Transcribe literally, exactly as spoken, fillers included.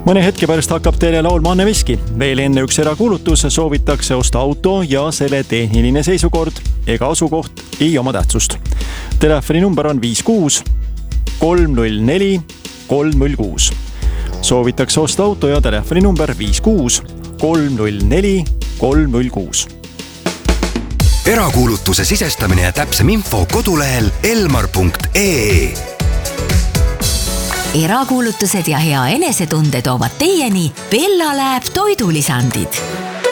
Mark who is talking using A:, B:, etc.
A: Mõne hetke pärast hakkab teile laulma Anne Veski. Veel enne üks erakuulutus soovitakse osta auto ja selle tehniline seisukord ega asukoht ei oma tähtsust. Telefoni number on viis kuus kolm null neli kolm null kuus. Soovitakse osta auto ja telefoni number viis kuus kolm null neli kolm null kuus.
B: Erakuulutuse sisestamine ja täpsem info kodulehel elmar punkt ee.
C: Erakuulutused ja hea enesetunde toovad teieni Bella Lab toidulisandid.